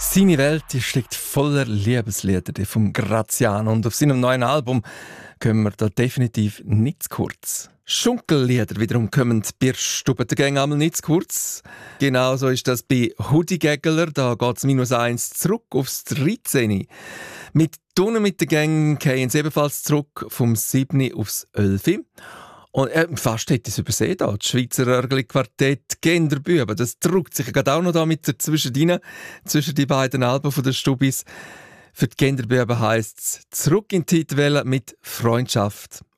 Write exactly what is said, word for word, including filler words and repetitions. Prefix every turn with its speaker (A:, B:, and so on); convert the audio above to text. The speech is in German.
A: Seine Welt die steckt voller Liebeslieder, die vom Graziano. Und auf seinem neuen Album kommen wir da definitiv nicht zu kurz. Schunkellieder wiederum kommen bei Stubentengängen einmal nicht zu kurz. Genauso ist das bei Hudi-Gägler. Da geht es minus eins zurück aufs dreizehn. Mit «Tunnen mit den Gängen» gehen sie ebenfalls zurück vom sieben aufs elf. Und äh, fast hätte ich es übersehen, da. Das Schweizer Örgli-Quartett «Genderbüben». Das drückt sich gerade auch noch da mit dazwischen rein, zwischen die beiden Alben von der Stubis. Für die Genderbüben heisst es «Zurück in die Hitwelle» mit «Freundschaft».